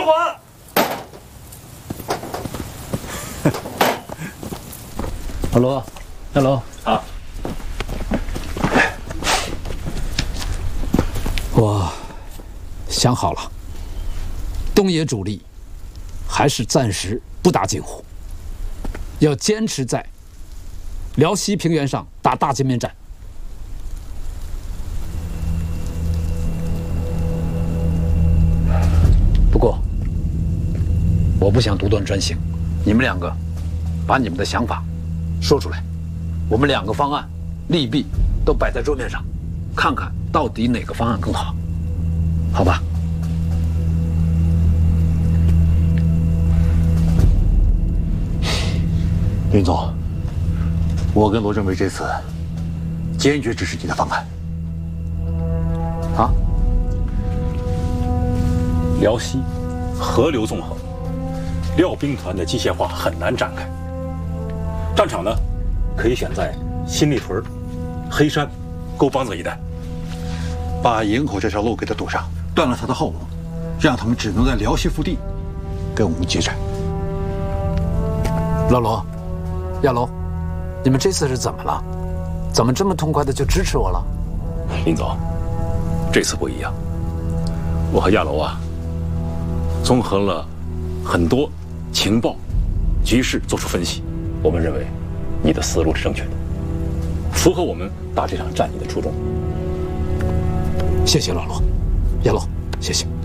缓！ 老罗，亚楼， 啊， 我想好了，东野主力还是暂时不打锦湖，要坚持在辽西平原上打大歼灭战。不过，我不想独断专行，你们两个把你们的想法说出来，我们2个方案利弊都摆在桌面上，看看到底哪个方案更好，好吧？ 林总，我跟罗认为这次坚决支持你的方案。 啊？ 辽西河流纵横，廖兵团的机械化很难展开。战场呢，可以选在新立屯、黑山、沟帮子一带， 把营口这条路给他堵上，断了他的后路，让他们只能在辽西腹地跟我们接战。 老罗，亚楼，你们这次是怎么了？怎么这么痛快的就支持我了？ 林总，这次不一样，我和亚楼啊，综合了很多情报、局势做出分析，我们认为你的思路是正确的，符合我们打这场战役的初衷。 谢谢老罗，亚楼，谢谢。